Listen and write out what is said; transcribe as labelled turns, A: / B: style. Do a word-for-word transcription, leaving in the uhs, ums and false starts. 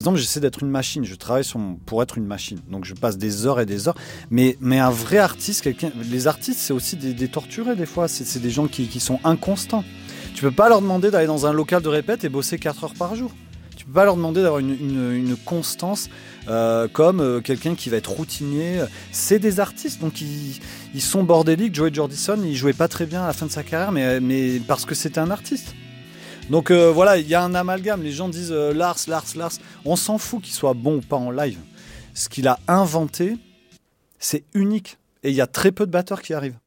A: exemple, j'essaie d'être une machine. Je travaille sur mon... pour être une machine. Donc, je passe des heures et des heures. Mais, mais un vrai artiste, quelqu'un... les artistes, c'est aussi des, des torturés des fois. C'est, c'est des gens qui, qui sont inconstants. Tu peux pas leur demander d'aller dans un local de répète et bosser quatre heures par jour. Tu peux pas leur demander d'avoir une, une, une constance euh, comme euh, quelqu'un qui va être routinier. C'est des artistes, donc ils, ils sont bordéliques. Joey Jordison, il jouait pas très bien à la fin de sa carrière, mais, mais parce que c'était un artiste. Donc euh, voilà, il y a un amalgame. Les gens disent euh, Lars, Lars, Lars. On s'en fout qu'il soit bon ou pas en live. Ce qu'il a inventé, c'est unique. Et il y a très peu de batteurs qui arrivent.